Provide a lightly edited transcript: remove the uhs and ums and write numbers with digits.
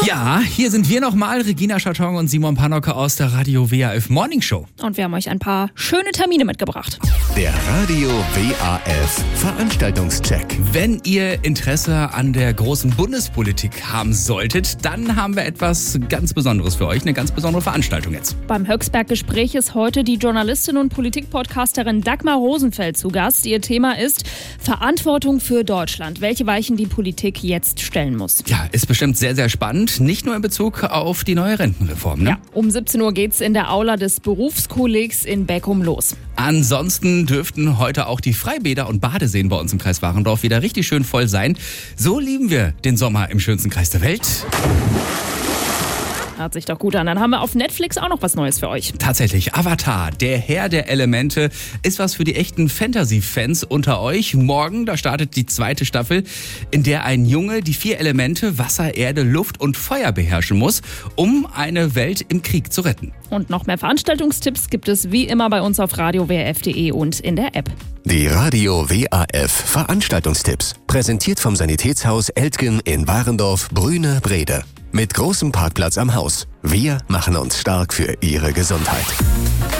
Ja, hier sind wir nochmal, Regina Scharton und Simon Panocke aus der Radio WAF Morning Show. Und wir haben euch ein paar schöne Termine mitgebracht. Der Radio WAF Veranstaltungscheck. Wenn ihr Interesse an der großen Bundespolitik haben solltet, dann haben wir etwas ganz Besonderes für euch, eine ganz besondere Veranstaltung jetzt. Beim Höchstberg-Gespräch ist heute die Journalistin und Politikpodcasterin Dagmar Rosenfeld zu Gast. Ihr Thema ist Verantwortung für Deutschland, welche Weichen die Politik jetzt stellen muss. Ja, ist bestimmt sehr, sehr spannend, nicht nur in Bezug auf die neue Rentenreform, ne? Ja, um 17 Uhr geht's in der Aula des Berufskollegs in Beckum los. Ansonsten dürften heute auch die Freibäder und Badeseen bei uns im Kreis Warendorf wieder richtig schön voll sein. So lieben wir den Sommer im schönsten Kreis der Welt. Hört sich doch gut an. Dann haben wir auf Netflix auch noch was Neues für euch. Tatsächlich, Avatar, der Herr der Elemente, ist was für die echten Fantasy-Fans unter euch. Morgen, da startet die 2. Staffel, in der ein Junge die 4 Elemente Wasser, Erde, Luft und Feuer beherrschen muss, um eine Welt im Krieg zu retten. Und noch mehr Veranstaltungstipps gibt es wie immer bei uns auf radiowrf.de und in der App. Die Radio WAF Veranstaltungstipps. Präsentiert vom Sanitätshaus Eltgen in Warendorf, Brüne-Brede. Mit großem Parkplatz am Haus. Wir machen uns stark für Ihre Gesundheit.